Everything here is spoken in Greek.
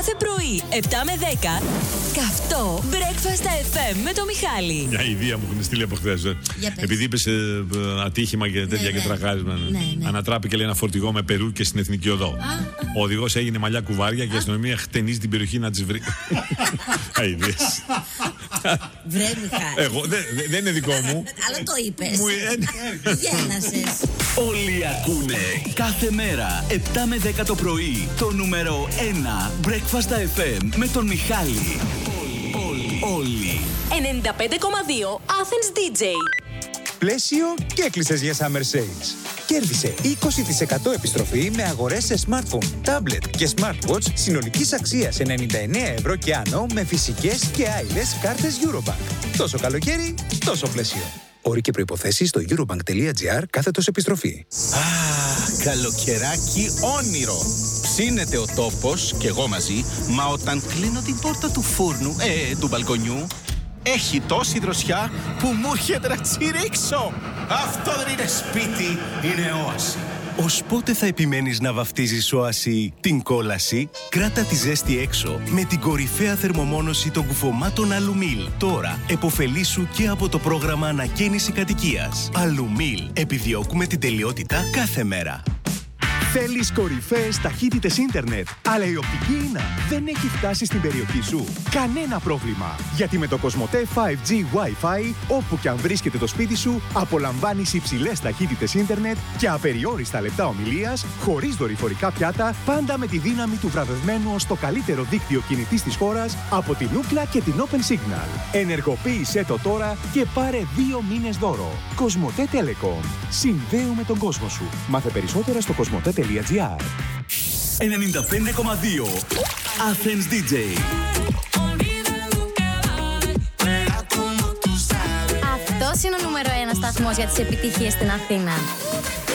Κάθε πρωί, 7 με 10, καυτό Breakfast FM με το Μιχάλη. Μια ιδέα μου έχουν στείλει από χθες. Επειδή είπες ατύχημα και τέτοια και τραχάρισμα. Ανατράπηκε, λέει, ένα φορτηγό με Περού και στην Εθνική Οδό. Ο οδηγός έγινε μαλλιά κουβάρια και η αστυνομία χτενίζει την περιοχή να τις βρει. Αιδίες. Βρε Μιχάλη. Εγώ, δεν είναι δικό μου. Αλλά το είπες. Γέλασες. Όλοι ακούνε κάθε μέρα 7 με 10 το πρωί το νούμερο 1 Breakfast FM με τον Μιχάλη. Όλοι. 95,2 Athens DJ. Πλαίσιο και έκλεισες για Summer Sales. Κέρδισε 20% επιστροφή με αγορές σε smartphone, tablet και smartwatch συνολικής αξίας 99 ευρώ και άνω με φυσικές και άειλες κάρτες Eurobank. Τόσο καλοκαίρι, τόσο πλαίσιο. Όροι και προϋποθέσεις στο eurobank.gr/επιστροφή. Καλοκαιράκι όνειρο. Ψήνεται ο τόπος και εγώ μαζί, μα όταν κλείνω την πόρτα του φούρνου, του μπαλκονιού, έχει τόση δροσιά που μου έρχεται να τσιρίξω. Αυτό δεν είναι σπίτι, είναι όαση. Ως πότε θα επιμένεις να βαφτίζεις όαση την κόλαση? Κράτα τη ζέστη έξω με την κορυφαία θερμομόνωση των κουφωμάτων Αλουμίλ. Τώρα εποφελήσου και από το πρόγραμμα ανακαίνιση κατοικίας. Αλουμίλ. Επιδιώκουμε την τελειότητα κάθε μέρα. Θέλεις κορυφαίες ταχύτητες ίντερνετ, αλλά η οπτική ίνα δεν έχει φτάσει στην περιοχή σου? Κανένα πρόβλημα, γιατί με το Κοσμοτέ 5G Wi-Fi, όπου και αν βρίσκεται το σπίτι σου, απολαμβάνεις υψηλές ταχύτητες ίντερνετ και απεριόριστα λεπτά ομιλίας, χωρίς δορυφορικά πιάτα, πάντα με τη δύναμη του βραβευμένου ως το καλύτερο δίκτυο κινητής της χώρας από την Ookla και την Open Signal. Ενεργοποίησέ το τώρα και πάρε 2 μήνες δώρο. Κοσμοτέ Telecom. Συνδέουμε τον κόσμο σου. Μάθε περισσότερα στο κοσμοτέ.gr. 95,2 Athens DJ. Αυτός είναι ο νούμερο 1 σταθμός για τις επιτυχίες στην Αθήνα.